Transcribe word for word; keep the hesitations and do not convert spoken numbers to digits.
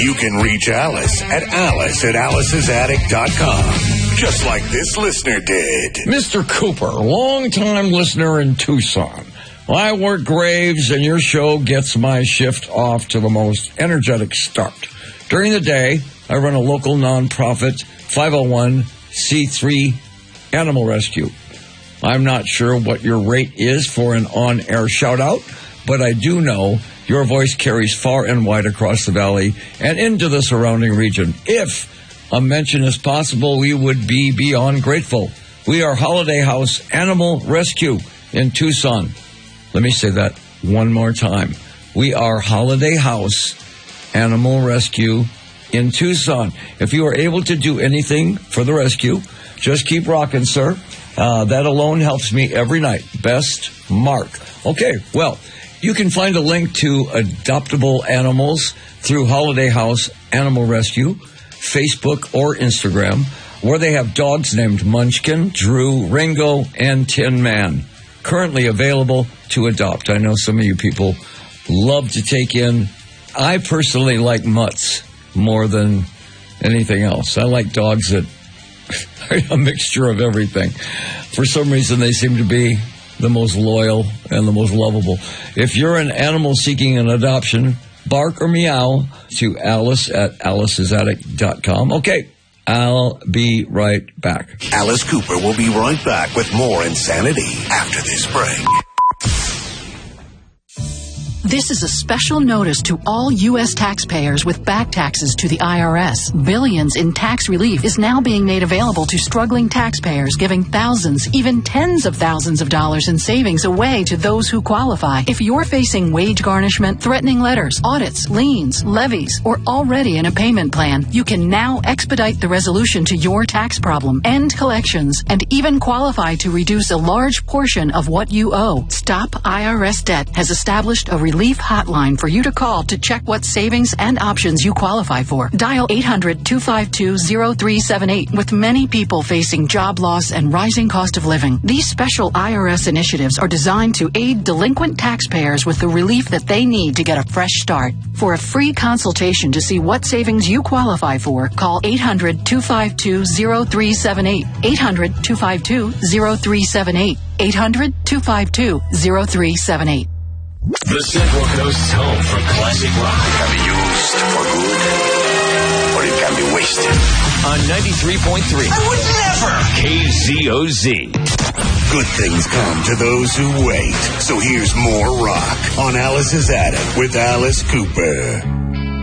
You can reach Alice at alice at alice's attic dot com, just like this listener did. Mister Cooper, longtime listener in Tucson. I work Graves, and your show gets my shift off to the most energetic start. During the day, I run a local nonprofit five oh one c three animal rescue. I'm not sure what your rate is for an on-air shout-out, but I do know your voice carries far and wide across the valley and into the surrounding region. If a mention is possible, we would be beyond grateful. We are Holiday House Animal Rescue in Tucson. Let me say that one more time. We are Holiday House Animal Rescue in Tucson. If you are able to do anything for the rescue, just keep rocking, sir. Uh, that alone helps me every night. Best, Mark. Okay, well, you can find a link to adoptable animals through Holiday House Animal Rescue, Facebook or Instagram, where they have dogs named Munchkin, Drew, Ringo, and Tin Man, currently available to adopt. I know some of you people love to take in. I personally like mutts more than anything else. I like dogs that are a mixture of everything. For some reason, they seem to be the most loyal and the most lovable. If you're an animal seeking an adoption, bark or meow to Alice at alice's attic dot com. Okay, I'll be right back. Alice Cooper will be right back with more insanity after this break. This is a special notice to all U S taxpayers with back taxes to the I R S. Billions in tax relief is now being made available to struggling taxpayers, giving thousands, even tens of thousands of dollars in savings away to those who qualify. If you're facing wage garnishment, threatening letters, audits, liens, levies, or already in a payment plan, you can now expedite the resolution to your tax problem, end collections, and even qualify to reduce a large portion of what you owe. Stop I R S Debt has established a relief hotline for you to call to check what savings and options you qualify for. Dial eight hundred, two five two, zero three seven eight with many people facing job loss and rising cost of living. These special I R S initiatives are designed to aid delinquent taxpayers with the relief that they need to get a fresh start. For a free consultation to see what savings you qualify for, call eight hundred, two five two, zero three seven eight. eight hundred, two five two, zero three seven eight. eight hundred, two five two, zero three seven eight. The Central Coast's home for classic rock. It can be used for good, or it can be wasted. On ninety-three point three. I would never! K Z O Z. Good things come to those who wait. So here's more rock on Alice's Attic with Alice Cooper.